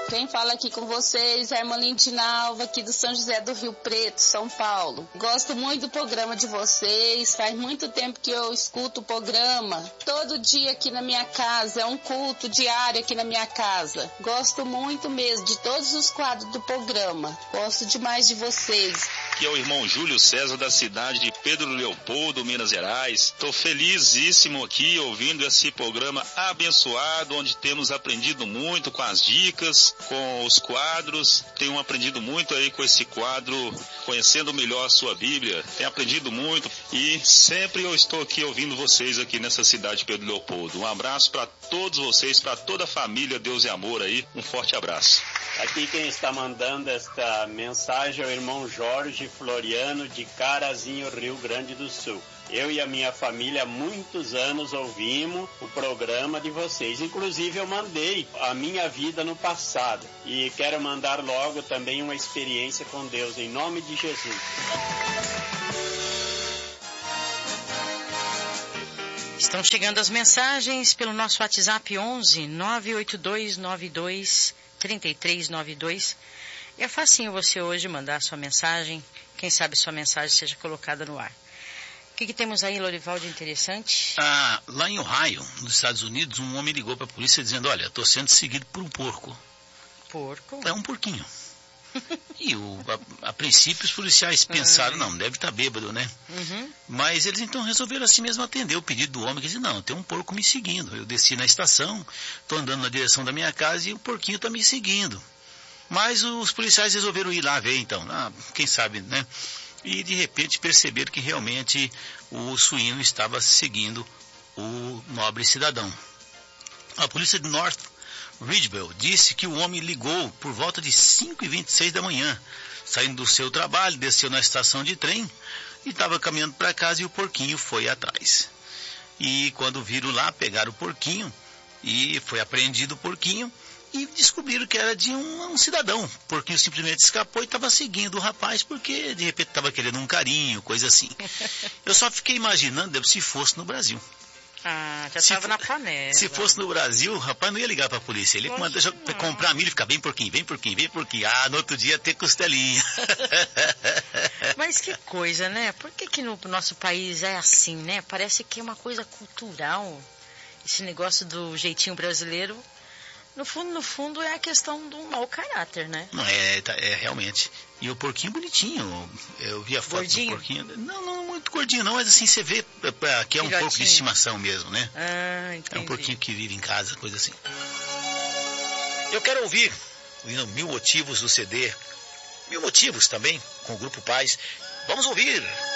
Quem fala aqui com vocês é a irmã Lindinalva, aqui do São José do Rio Preto, São Paulo. Gosto muito do programa de vocês, faz muito tempo que eu escuto o programa. Todo dia aqui na minha casa, é um culto diário aqui na minha casa. Gosto muito mesmo de todos os quadros do programa. Gosto demais de vocês. Aqui é o irmão Júlio César, da cidade de Pedro Leopoldo, Minas Gerais. Estou felizíssimo aqui ouvindo esse programa abençoado, onde temos aprendido muito com as dicas, com os quadros. Tenho aprendido muito aí com esse quadro, conhecendo melhor a sua Bíblia. Tenho aprendido muito e sempre eu estou aqui ouvindo vocês aqui nessa cidade de Pedro Leopoldo. Um abraço para todos vocês, para toda a família Deus e Amor aí. Um forte abraço. Aqui quem está mandando esta mensagem é o irmão Jorge Floriano, de Carazinho, Rio Grande do Sul. Eu e a minha família há muitos anos ouvimos o programa de vocês. Inclusive eu mandei a minha vida no passado. E quero mandar logo também uma experiência com Deus, em nome de Jesus. Estão chegando as mensagens pelo nosso WhatsApp 11 982 92 3392. É facinho você hoje mandar sua mensagem. Quem sabe sua mensagem seja colocada no ar. O que temos aí, Lorival, de interessante? Lá em Ohio, nos Estados Unidos, um homem ligou para a polícia dizendo: olha, estou sendo seguido por um porco. Porco? É um porquinho. E a princípio os policiais pensaram, não deve estar bêbado, né? Uhum. Mas eles então resolveram assim mesmo atender o pedido do homem, que disse: não, tem um porco me seguindo. Eu desci na estação, estou andando na direção da minha casa e o porquinho está me seguindo. Mas os policiais resolveram ir lá ver então, quem sabe, né? E de repente perceberam que realmente o suíno estava seguindo o nobre cidadão. A polícia de North Ridgeville disse que o homem ligou por volta de 5h26 da manhã, saindo do seu trabalho, desceu na estação de trem e estava caminhando para casa e o porquinho foi atrás. E quando viram lá, pegaram o porquinho e foi apreendido o porquinho e descobriram que era de um cidadão. O porquinho simplesmente escapou e estava seguindo o rapaz porque de repente estava querendo um carinho, coisa assim. Eu só fiquei imaginando se fosse no Brasil. Já estava na panela. Se fosse no Brasil, o rapaz não ia ligar para a polícia. Ele ia mandar comprar milho e ficar bem porquinho, vem porquinho, vem porquinho. No outro dia ter costelinha. Mas que coisa, né? Por que no nosso país é assim, né? Parece que é uma coisa cultural. Esse negócio do jeitinho brasileiro. No fundo é a questão do mau caráter, né? Não, é realmente. E o porquinho bonitinho. Eu vi a foto gordinho? Do porquinho. Não muito gordinho não, mas assim você vê que é um porco de estimação mesmo, né? Entendi. É um porquinho que vive em casa, coisa assim. Eu quero ouvir o hino Mil Motivos do CD. Mil Motivos também, com o Grupo Paz. Vamos ouvir.